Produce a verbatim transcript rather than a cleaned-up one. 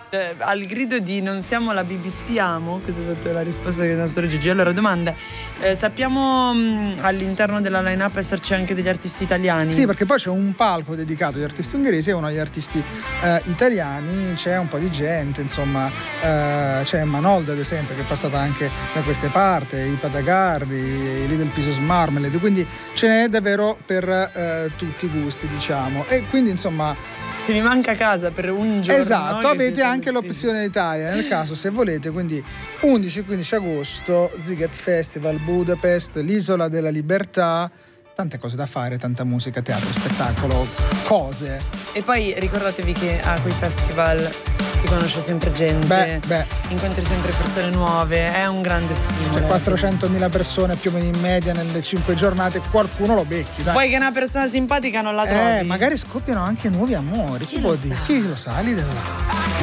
Eh, al grido di non siamo la B B C, amo, questa è stata la risposta del nostro Gigi. Allora, domanda, eh, sappiamo mh, all'interno della line-up esserci anche degli artisti italiani? Sì, perché poi c'è un palco dedicato agli artisti ungheresi e uno agli artisti eh, italiani, c'è un po' di gente, insomma, eh, c'è Manolda ad esempio che è passata anche da queste parti, i Padagarri, i Little Pieces Marmalade, quindi ce n'è davvero per eh, tutti i gusti, diciamo, e quindi insomma se mi manca casa per un giorno, esatto, avete anche sì. l'opzione Italia nel caso se volete, quindi undici e quindici agosto Sziget Festival, Budapest, l'Isola della Libertà, tante cose da fare, tanta musica, teatro, spettacolo, cose. E poi ricordatevi che a quei festival si conosce sempre gente, beh, beh. incontri sempre persone nuove, è un grande stimolo. C'è quattrocentomila persone più o meno in media nelle cinque giornate, qualcuno lo becchi, dai. Poi che una persona simpatica non la trovi. Eh, magari scoppiano anche nuovi amori, chi, chi può dire? Chi lo sa, lì là.